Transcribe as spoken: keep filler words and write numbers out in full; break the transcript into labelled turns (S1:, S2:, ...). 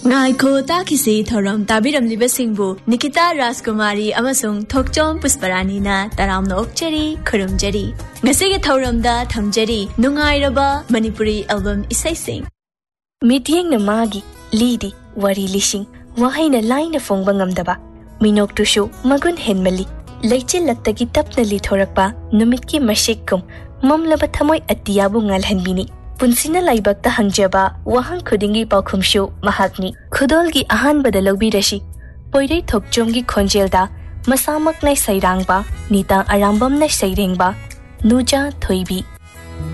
S1: Ngaiko takisi thorom tabiram libasingbu Nikita Rajkumari amasung Thokchom Pusparani na taramna okchari khurumjari. Ngasige thoramda thamjari nungairaba Manipuri album isaising.
S2: Midyeng na magi lidi wari lising wahay na line na fongbang ngamdaba. Minok tusyo magun henmali. Laichil laktagi tapna lithorakpa numitki mashikkum mamlaba thamoy at diyabu ngalhanbini. Punsina laibakta hangjaba wahang khudingi paukhumshu mahakni khudolgi ahan badalawbi rashi poirei thokchomgi khonjelda masamak nai sairangba nita arambam nai sairengba nuja thoibi